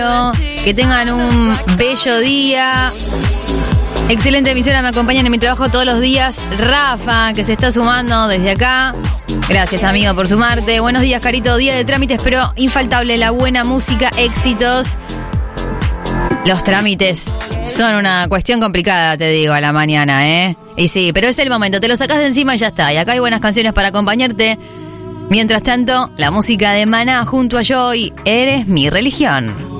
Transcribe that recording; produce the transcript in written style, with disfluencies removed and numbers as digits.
Que tengan un bello día. Excelente emisora, me acompañan en mi trabajo todos los días. Rafa, que se está sumando desde acá. Gracias, amigo, por sumarte. Buenos días, Carito. Día de trámites, pero infaltable la buena música, éxitos. Los trámites son una cuestión complicada, te digo, a la mañana, ¿eh? Y sí, pero es el momento, te lo sacás de encima y ya está. Y acá hay buenas canciones para acompañarte. Mientras tanto, la música de Maná junto a Joy, Eres mi religión.